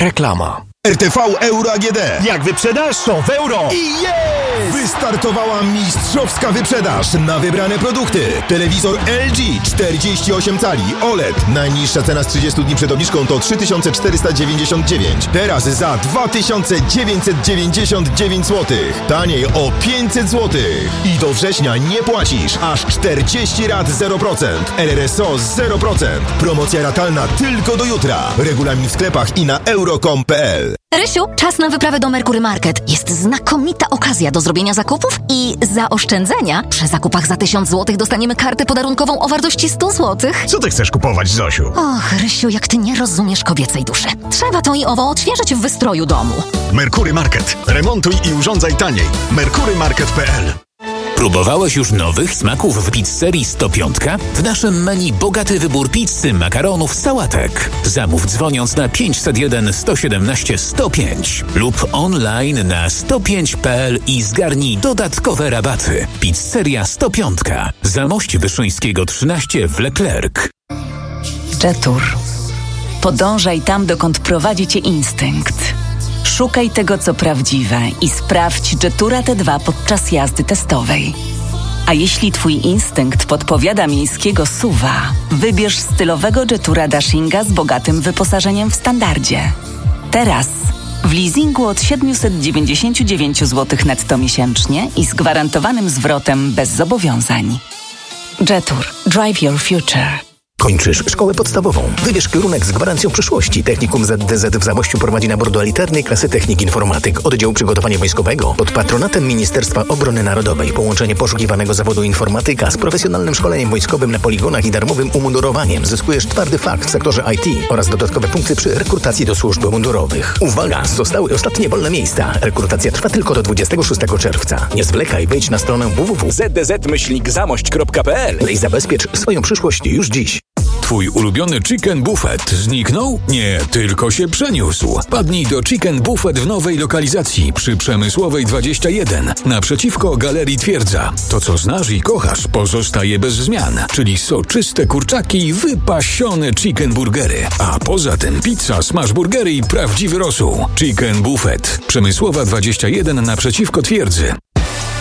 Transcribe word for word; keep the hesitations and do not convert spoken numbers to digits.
Reklama. R T V Euro A G D. Jak wyprzedaż, to w euro. I jest! Wystartowała mistrzowska wyprzedaż na wybrane produkty. Telewizor L G czterdzieści osiem cali O L E D. Najniższa cena z trzydziestu dni przed obniżką to trzy tysiące czterysta dziewięćdziesiąt dziewięć. Teraz za dwa tysiące dziewięćset dziewięćdziesiąt dziewięć złotych. Taniej o pięćset złotych. I do września nie płacisz. Aż czterdzieści rat zero procent. L R S O zero procent. Promocja ratalna tylko do jutra. Regulamin w sklepach i na euro kropka com kropka p l. Rysiu, czas na wyprawę do Merkury Market. Jest znakomita okazja do zrobienia zakupów i zaoszczędzenia. Przy zakupach za tysiąc złotych dostaniemy kartę podarunkową o wartości sto złotych. Co ty chcesz kupować, Zosiu? Och, Rysiu, jak ty nie rozumiesz kobiecej duszy. Trzeba to i owo odświeżyć w wystroju domu. Merkury Market. Remontuj i urządzaj taniej. merkury market kropka p l. Próbowałeś już nowych smaków w pizzerii sto pięć? W naszym menu bogaty wybór pizzy, makaronów, sałatek. Zamów dzwoniąc na pięćset jeden sto siedemnaście sto pięć lub online na sto pięć kropka p l i zgarnij dodatkowe rabaty. Pizzeria sto pięć. Zamość Wyszyńskiego trzynaście w Leclerc. Jetour. Podążaj tam, dokąd prowadzi cię instynkt. Szukaj tego, co prawdziwe i sprawdź Jetoura T dwa podczas jazdy testowej. A jeśli twój instynkt podpowiada miejskiego suwa, wybierz stylowego Jetoura Dashinga z bogatym wyposażeniem w standardzie. Teraz w leasingu od siedemset dziewięćdziesiąt dziewięć złotych netto miesięcznie i z gwarantowanym zwrotem bez zobowiązań. Jetour. Drive your future. Kończysz szkołę podstawową. Wybierz kierunek z gwarancją przyszłości. Technikum Z D Z w Zamościu prowadzi nabór do elitarnej klasy technik informatyk. Oddział przygotowania wojskowego pod patronatem Ministerstwa Obrony Narodowej. Połączenie poszukiwanego zawodu informatyka z profesjonalnym szkoleniem wojskowym na poligonach i darmowym umundurowaniem. Zyskujesz twardy fakt w sektorze I T oraz dodatkowe punkty przy rekrutacji do służb mundurowych. Uwaga! Zostały ostatnie wolne miejsca. Rekrutacja trwa tylko do dwudziestego szóstego czerwca. Nie zwlekaj, wejdź na stronę w w w kropka z d z myślnik zamość kropka p l i zabezpiecz swoją przyszłość już dziś. Twój ulubiony Chicken Buffet zniknął? Nie, tylko się przeniósł. Padnij do Chicken Buffet w nowej lokalizacji przy Przemysłowej dwadzieścia jeden, naprzeciwko Galerii Twierdza. To, co znasz i kochasz, pozostaje bez zmian, czyli soczyste kurczaki i wypasione chicken burgery. A poza tym pizza, smash burgery i prawdziwy rosół. Chicken Buffet. Przemysłowa dwadzieścia jeden naprzeciwko Twierdzy.